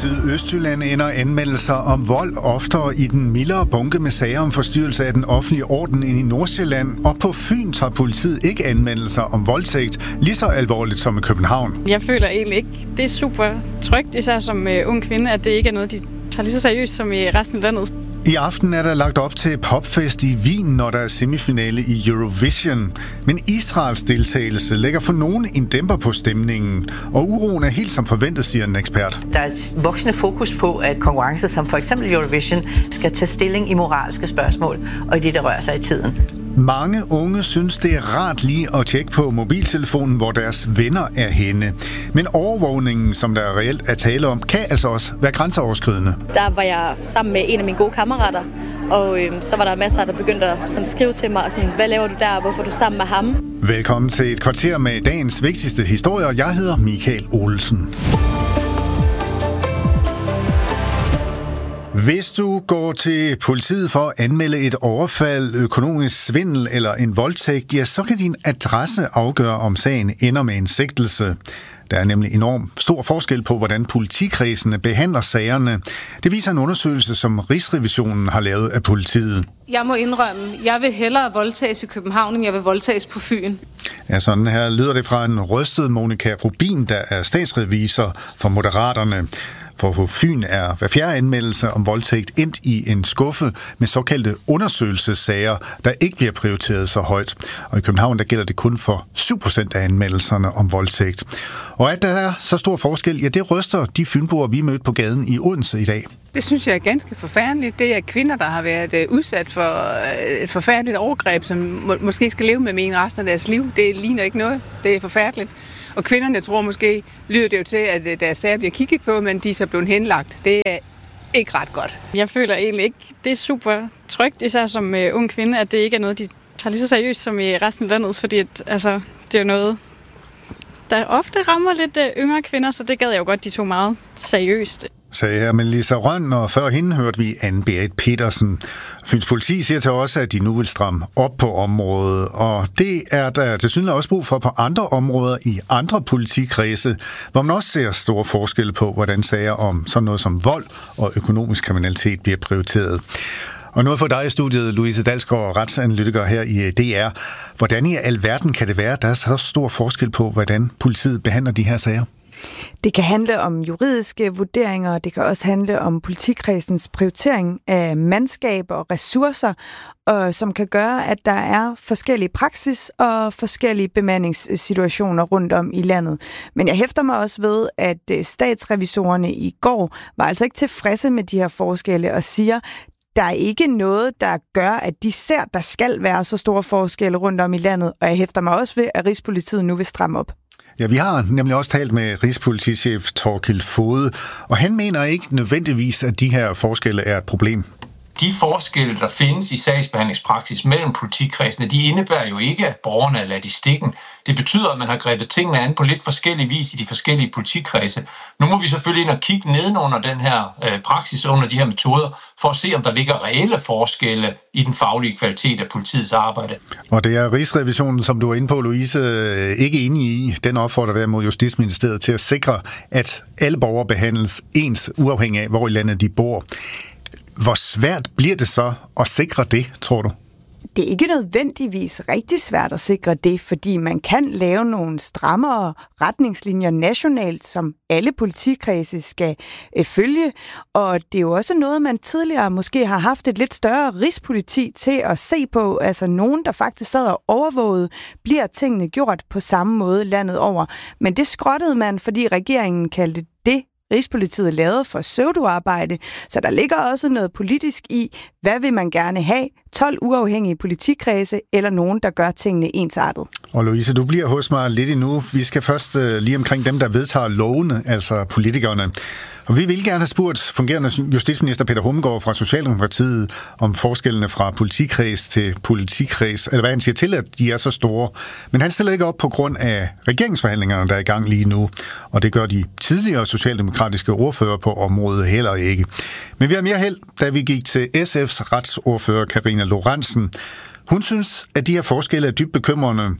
Politiet Østjylland ender anmeldelser om vold oftere i den mildere bunke med sager om forstyrrelse af den offentlige orden end i Nordsjælland. Og på Fyn tager politiet ikke anmeldelser om voldtægt lige så alvorligt som i København. Jeg føler egentlig ikke, det er super trygt, især som ung kvinde, at det ikke er noget, de tager lige så seriøst som i resten af landet. I aften er der lagt op til popfest i Wien, når der er semifinale i Eurovision. Men Israels deltagelse lægger for nogen en dæmper på stemningen, og uroen er helt som forventet, siger en ekspert. Der er et voksende fokus på, at konkurrencer som for eksempel Eurovision skal tage stilling i moralske spørgsmål, og i det, der rører sig i tiden. Mange unge synes, det er rart lige at tjekke på mobiltelefonen, hvor deres venner er henne. Men overvågningen, som der reelt er tale om, kan altså også være grænseoverskridende. Der var jeg sammen med en af mine gode kammerater, og så var der masser, der begyndte at sådan skrive til mig, og sådan, hvad laver du der, hvorfor er du sammen med ham? Velkommen til et kvarter med dagens vigtigste historier. Jeg hedder Michael Olsen. Hvis du går til politiet for at anmelde et overfald, økonomisk svindel eller en voldtægt, ja, så kan din adresse afgøre, om sagen ender med en sigtelse. Der er nemlig enormt stor forskel på, hvordan politikredsene behandler sagerne. Det viser en undersøgelse, som Rigsrevisionen har lavet af politiet. Jeg må indrømme, jeg vil hellere voldtages i København, end jeg vil voldtages på Fyn. Ja, sådan her lyder det fra en rystet Monika Rubin, der er statsrevisor for Moderaterne. For på Fyn er hver fjerde anmeldelse om voldtægt endt i en skuffe med såkaldte undersøgelsessager, der ikke bliver prioriteret så højt. Og i København der gælder det kun for 7% af anmeldelserne om voldtægt. Og at der er så stor forskel, ja, det ryster de fynboer, vi mødte på gaden i Odense i dag. Det synes jeg er ganske forfærdeligt. Det er kvinder, der har været udsat for et forfærdeligt overgreb, som måske skal leve med en resten af deres liv. Det ligner ikke noget. Det er forfærdeligt. Og kvinderne tror måske, lyder det jo til, at deres sager bliver kigget på, men de er så blevet henlagt. Det er ikke ret godt. Jeg føler egentlig ikke, det er super trygt, især som ung kvinde, at det ikke er noget, de tager lige så seriøst som i resten af landet, fordi det er jo noget, der ofte rammer lidt yngre kvinder, så det gad jeg jo godt, de tog meget seriøst. Sagde her Melissa Rønn, og før hende hørte vi Anne-Berit Petersen. Fyns politi siger til os, at de nu vil stramme op på området, og det er der tilsyneladende også brug for på andre områder i andre politikredse, hvor man også ser store forskelle på, hvordan sager om sådan noget som vold og økonomisk kriminalitet bliver prioriteret. Og noget for dig i studiet, Louise Dalsgaard, retsanalytiker her i DR. Hvordan i alverden kan det være, at der er så stor forskel på, hvordan politiet behandler de her sager? Det kan handle om juridiske vurderinger, det kan også handle om politikredsens prioritering af mandskab og ressourcer, som kan gøre, at der er forskellige praksis og forskellige bemandingssituationer rundt om i landet. Men jeg hæfter mig også ved, at statsrevisorerne i går var altså ikke tilfredse med de her forskelle og siger, der er ikke noget, der gør, at de ser, der skal være så store forskelle rundt om i landet, og jeg hæfter mig også ved, at Rigspolitiet nu vil stramme op. Ja, vi har nemlig også talt med Rigspolitichef Thorkild Foged, og han mener ikke nødvendigvis, at de her forskelle er et problem. De forskelle, der findes i sagsbehandlingspraksis mellem politikredsene, de indebærer jo ikke, at borgerne er ladt i stikken. Det betyder, at man har grebet tingene an på lidt forskellig vis i de forskellige politikredse. Nu må vi selvfølgelig ind og kigge nedenunder den her praksis, under de her metoder, for at se, om der ligger reelle forskelle i den faglige kvalitet af politiets arbejde. Og det er Rigsrevisionen, som du er inde på, Louise, ikke enig i. Den opfordrer derimod Justitsministeriet til at sikre, at alle borgere behandles ens, uafhængig af, hvor i landet de bor. Hvor svært bliver det så at sikre det, tror du? Det er ikke nødvendigvis rigtig svært at sikre det, fordi man kan lave nogle strammere retningslinjer nationalt, som alle politikredse skal følge. Og det er jo også noget, man tidligere måske har haft et lidt større rigspoliti til at se på. Altså nogen, der faktisk sad og overvågede, bliver tingene gjort på samme måde landet over. Men det skrottede man, fordi regeringen kaldte det, Rigspolitiet lavede for pseudoarbejde, så der ligger også noget politisk i, hvad vil man gerne have, 12 uafhængige politikredse eller nogen, der gør tingene ensartet. Og Louise, du bliver hos mig lidt endnu. Vi skal først lige omkring dem, der vedtager lovene, altså politikerne. Og vi vil gerne have spurgt fungerende justitsminister Peter Hummelgaard fra Socialdemokratiet om forskellene fra politikreds til politikreds, eller hvad han siger til, at de er så store. Men han stiller ikke op på grund af regeringsforhandlingerne, der er i gang lige nu. Og det gør de tidligere socialdemokratiske ordfører på området heller ikke. Men vi har mere held, da vi gik til SF's retsordfører Karina Lorentzen. Hun synes, at de her forskelle er dybt bekymrende.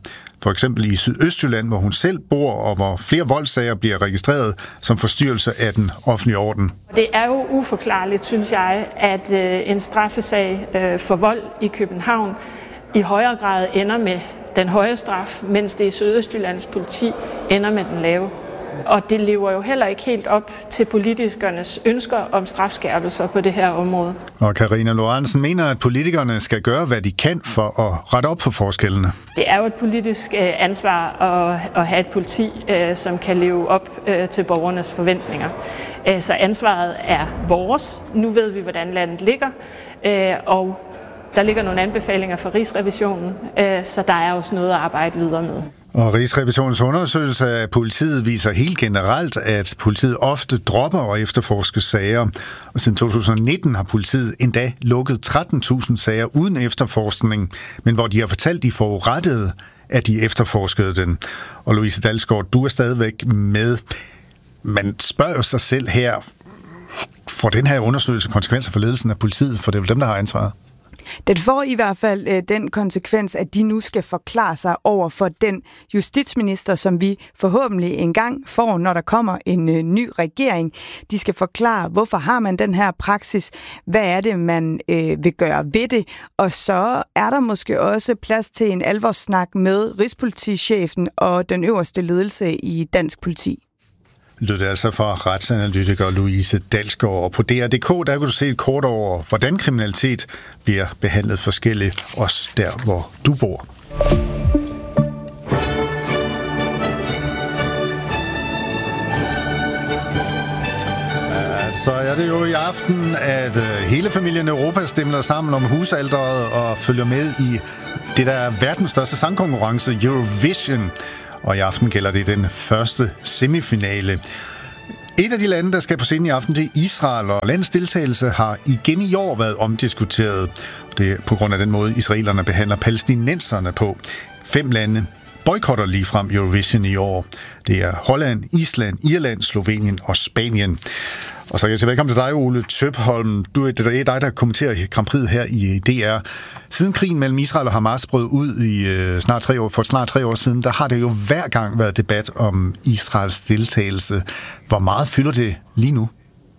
For eksempel i Sydøstjylland, hvor hun selv bor, og hvor flere voldssager bliver registreret som forstyrrelse af den offentlige orden. Det er jo uforklarligt, synes jeg, at en straffesag for vold i København i højere grad ender med den høje straf, mens det i Sydøstjyllands politi ender med den lave. Og det lever jo heller ikke helt op til politikernes ønsker om strafskærpelser på det her område. Og Karina Lorentzen mener, at politikerne skal gøre, hvad de kan for at rette op på forskellene. Det er jo et politisk ansvar at have et politi, som kan leve op til borgernes forventninger. Så ansvaret er vores. Nu ved vi, hvordan landet ligger, og der ligger nogle anbefalinger fra Rigsrevisionen, så der er også noget at arbejde videre med. Og Rigsrevisionens undersøgelse af politiet viser helt generelt, at politiet ofte dropper at efterforske sager. Og siden 2019 har politiet endda lukket 13.000 sager uden efterforskning, men hvor de har fortalt de forurettede, at de efterforskede den. Og Louise Dalsgaard, du er stadigvæk med. Man spørger sig selv her, får den her undersøgelse konsekvenser for ledelsen af politiet, for det er vel dem, der har ansvaret? Det får i hvert fald den konsekvens, at de nu skal forklare sig over for den justitsminister, som vi forhåbentlig engang får, når der kommer en ny regering. De skal forklare, hvorfor har man den her praksis, hvad er det, man vil gøre ved det, og så er der måske også plads til en alvorssnak med rigspolitichefen og den øverste ledelse i dansk politi. Lytter altså fra retsanalytiker Louise Dalsgaard. Og på DR.dk, der kan du se et kort over, hvordan kriminalitet bliver behandlet forskelligt, også der, hvor du bor. Så er det jo i aften, at hele familien Europa stemmer sammen om husalderet og følger med i det, der er verdens største sangkonkurrence, Eurovision. Og i aften gælder det den første semifinale. Et af de lande, der skal på scenen i aften, det er Israel, og landets deltagelse har igen i år været omdiskuteret. Det er på grund af den måde, israelerne behandler palæstinenserne på. 5 lande boykotter ligefrem Eurovision i år. Det er Holland, Island, Irland, Slovenien og Spanien. Og så kan jeg sige velkommen til dig, Ole Tøpholm. Det er dig, der kommenterer Grand Prix her i DR. Siden krigen mellem Israel og Hamas brød ud i for snart 3 år siden, der har det jo hver gang været debat om Israels deltagelse. Hvor meget fylder det lige nu?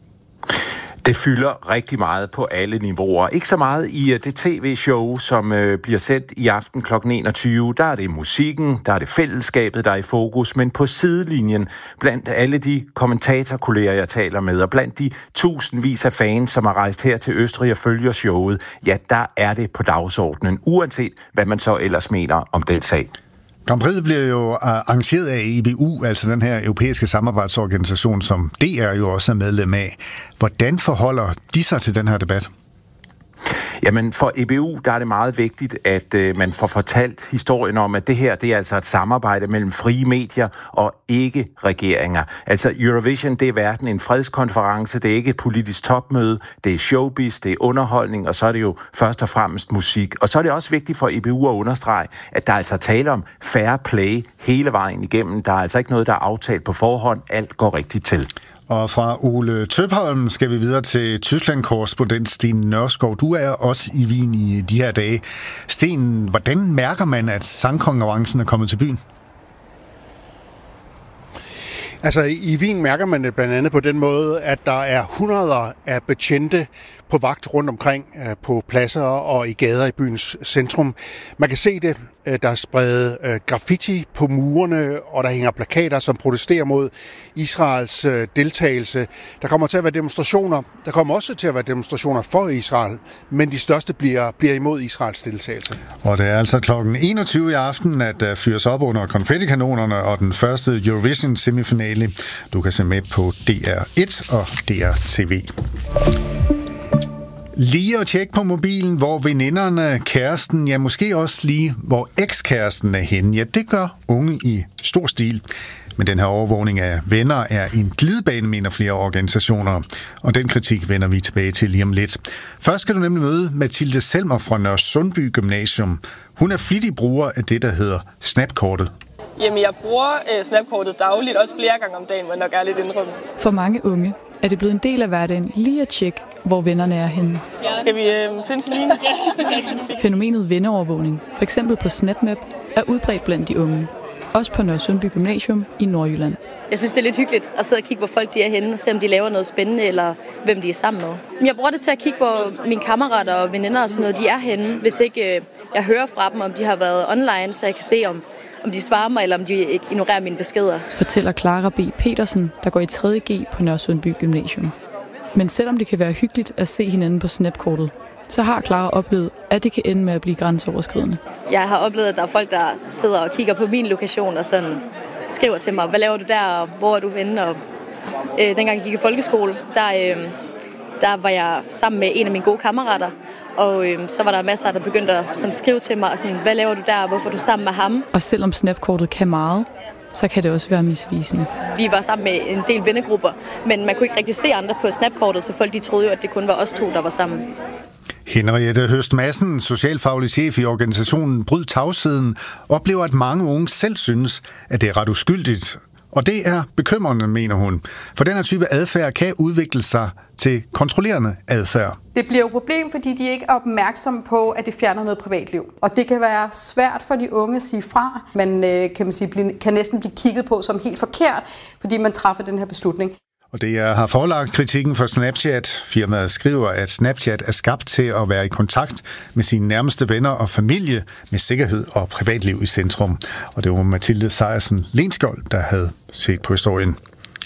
Det fylder rigtig meget på alle niveauer. Ikke så meget i det tv-show, som bliver sendt i aften kl. 21. Der er det musikken, der er det fællesskabet, der er i fokus. Men på sidelinjen, blandt alle de kommentatorkolleger, jeg taler med, og blandt de tusindvis af fans, som har rejst her til Østrig og følger showet, ja, der er det på dagsordenen, uanset hvad man så ellers mener om den sag. Grand Prix bliver jo arrangeret af EBU, altså den her europæiske samarbejdsorganisation, som DR jo også er medlem af. Hvordan forholder de sig til den her debat? Jamen, for EBU, der er det meget vigtigt, at man får fortalt historien om, at det her, det er altså et samarbejde mellem frie medier og ikke regeringer. Altså, Eurovision, det er hverken en fredskonference, det er ikke et politisk topmøde, det er showbiz, det er underholdning, og så er det jo først og fremmest musik. Og så er det også vigtigt for EBU at understrege, at der altså tale om fair play hele vejen igennem. Der er altså ikke noget, der er aftalt på forhånd. Alt går rigtigt til. Og fra Ole Tøpholm skal vi videre til Tyskland-korrespondent Sten Nørskov. Du er også i Wien i de her dage. Sten, hvordan mærker man, at sangkonkurrencen er kommet til byen? Altså i Wien mærker man det blandt andet på den måde, at der er hundreder af betjente på vagt rundt omkring på pladser og i gader i byens centrum. Man kan se det, der er spredt graffiti på murene, og der hænger plakater, som protesterer mod Israels deltagelse. Der kommer til at være demonstrationer. Der kommer også til at være demonstrationer for Israel, men de største bliver imod Israels deltagelse. Og det er altså klokken 21 i aften, at der fyres op under konfettikanonerne og den første Eurovision semifinale. Du kan se med på DR1 og DR-TV. Lige at tjekke på mobilen, hvor veninderne, kæresten, ja måske også lige, hvor ekskæresten er henne. Ja, det gør unge i stor stil. Men den her overvågning af venner er en glidebane, mener flere organisationer. Og den kritik vender vi tilbage til lige om lidt. Først skal du nemlig møde Mathilde Selmer fra Nørresundby Gymnasium. Hun er flittig bruger af det, der hedder Snapkortet. Jamen, jeg bruger Snapkortet dagligt, også flere gange om dagen, men nok er lidt indrømme. For mange unge er det blevet en del af hverdagen lige at tjekke, hvor vennerne er henne. Skal vi finde sin ligne? Fænomenet venneovervågning, f.eks. på SnapMap, er udbredt blandt de unge. Også på Nørresundby Gymnasium i Nordjylland. Jeg synes, det er lidt hyggeligt at sidde og kigge, hvor folk de er henne, og se om de laver noget spændende, eller hvem de er sammen med. Jeg bruger det til at kigge, hvor mine kammerater og veninder og sådan noget, de er henne. Hvis ikke jeg hører fra dem, om de har været online, så jeg kan se, om de svarer mig, eller om de ikke ignorerer mine beskeder. Fortæller Clara B. Petersen, der går i 3. G på Nørresundby Gymnasium. Men selvom det kan være hyggeligt at se hinanden på snapkortet, så har Clara oplevet, at det kan ende med at blive grænseoverskridende. Jeg har oplevet, at der er folk, der sidder og kigger på min lokation og sådan skriver til mig, hvad laver du der, og hvor er du henne? Og, dengang jeg gik i folkeskole, der var jeg sammen med en af mine gode kammerater, og så var der masser, der begyndte at sådan skrive til mig, og sådan, hvad laver du der, og hvorfor er du sammen med ham? Og selvom snapkortet kan meget, så kan det også være misvisende. Vi var sammen med en del vennegrupper, men man kunne ikke rigtig se andre på snapkortet, så folk de troede jo, at det kun var os to, der var sammen. Henriette Høst Madsen, socialfaglig chef i organisationen Bryd Tavsheden, oplever, at mange unge selv synes, at det er ret uskyldigt. Og det er bekymrende, mener hun. For den her type adfærd kan udvikle sig til kontrollerende adfærd. Det bliver jo et problem, fordi de ikke er opmærksomme på, at det fjerner noget privatliv. Og det kan være svært for de unge at sige fra. Man kan næsten blive kigget på som helt forkert, fordi man træffer den her beslutning. Og det har forelagt kritikken for Snapchat. Firmaet skriver, at Snapchat er skabt til at være i kontakt med sine nærmeste venner og familie med sikkerhed og privatliv i centrum. Og det var Mathilde Sejersen Lenskjold, der havde set på historien.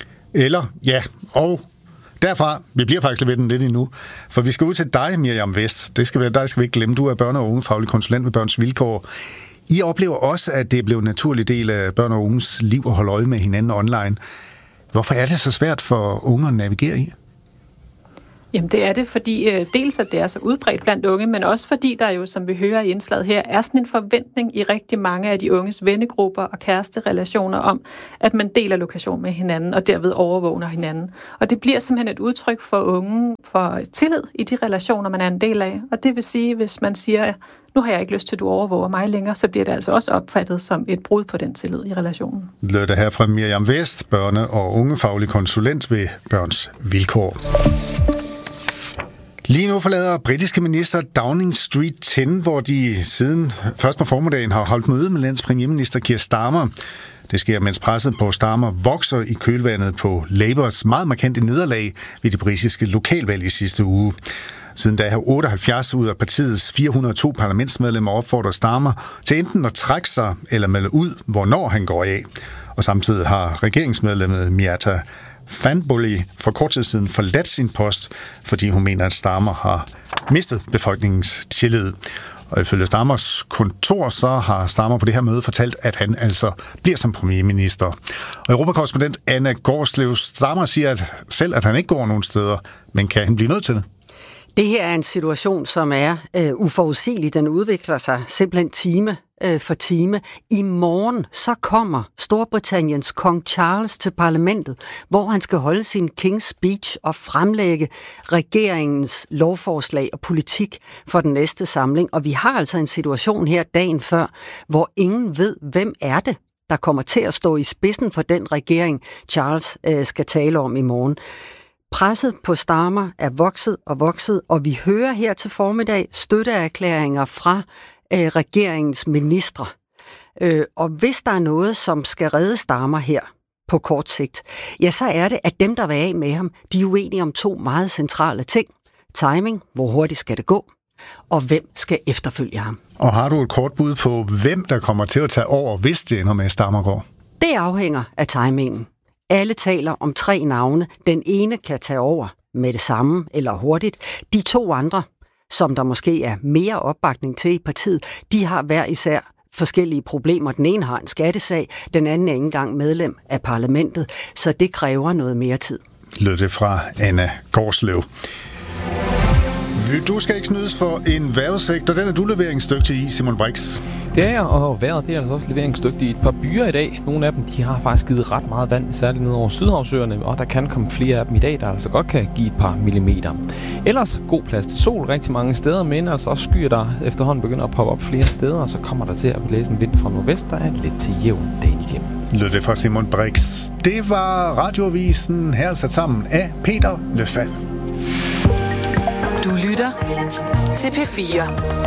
Og derfra, vi bliver faktisk ved den lidt endnu, for vi skal ud til dig, Miriam West. Det skal vi ikke glemme. Du er børne- og ungefaglig konsulent ved Børns Vilkår. I oplever også, at det er blevet en naturlig del af børn og unges liv at holde øje med hinanden online. Hvorfor er det så svært for unge at navigere i? Jamen det er det, fordi dels at det er så udbredt blandt unge, men også fordi der jo, som vi hører i indslaget her, er sådan en forventning i rigtig mange af de unges vennegrupper og kæresterelationer om, at man deler lokation med hinanden og derved overvåger hinanden. Og det bliver simpelthen et udtryk for unge for tillid i de relationer, man er en del af. Og det vil sige, hvis man siger, nu har jeg ikke lyst til, at du overvåger mig længere, så bliver det altså også opfattet som et brud på den tillid i relationen. Lød det her fra Miriam West, børne- og ungefaglig konsulent ved Børns Vilkår. Lige nu forlader britiske minister Downing Street 10, hvor de siden først på formiddagen har holdt møde med landets premierminister Keir Starmer. Det sker, mens presset på Starmer vokser i kølvandet på Labours meget markante nederlag ved det britiske lokalvalg i sidste uge. Siden da har 78 ud af partiets 402 parlamentsmedlemmer opfordret Starmer til enten at trække sig eller melde ud, hvornår han går af. Og samtidig har regeringsmedlemmet Miata Fanbully for kort tid siden forladt sin post, fordi hun mener, at Starmer har mistet befolkningens tillid. Og ifølge Starmers kontor, så har Starmer på det her møde fortalt, at han altså bliver som premierminister. Og Europakorrespondent Anna Gårdslev, Starmer siger at han ikke går nogen steder, men kan han blive nødt til det? Det her er en situation, som er uforudsigelig. Den udvikler sig simpelthen time for time. I morgen så kommer Storbritanniens kong Charles til parlamentet, hvor han skal holde sin King's Speech og fremlægge regeringens lovforslag og politik for den næste samling. Og vi har altså en situation her dagen før, hvor ingen ved, hvem er det, der kommer til at stå i spidsen for den regering, Charles skal tale om i morgen. Presset på Starmer er vokset, og vi hører her til formiddag støtteerklæringer fra regeringens ministre. Og hvis der er noget, som skal redde Starmer her på kort sigt, ja, så er det, at dem, der vil af med ham, de er uenige om 2 meget centrale ting. Timing, hvor hurtigt skal det gå, og hvem skal efterfølge ham. Og har du et kort bud på, hvem der kommer til at tage over, hvis det ender med, at Starmer går? Det afhænger af timingen. Alle taler om 3 navne. Den ene kan tage over med det samme eller hurtigt. De 2 andre, som der måske er mere opbakning til i partiet, de har hver især forskellige problemer. Den ene har en skattesag, den anden er ikke engang medlem af parlamentet, så det kræver noget mere tid. Lød det fra Anna Gårdslev. Du skal ikke snydes for en vejrudsigt, og den er du leveringsdygtig i, Simon Brix. Det er jeg, og vejret det er altså også leveringsdygtig i et par byer i dag. Nogle af dem de har faktisk givet ret meget vand, særligt ned over Sydhavsøerne, og der kan komme flere af dem i dag, der altså godt kan give et par millimeter. Ellers god plads til sol rigtig mange steder, men altså også skyer, der efterhånden begynder at poppe op flere steder, og så kommer der til at blæse en vind fra nordvest, der er lidt til jævn dagen igennem. Lød det fra Simon Brix. Det var Radioavisen her sat sammen af Peter Løfald. Du lytter til P4.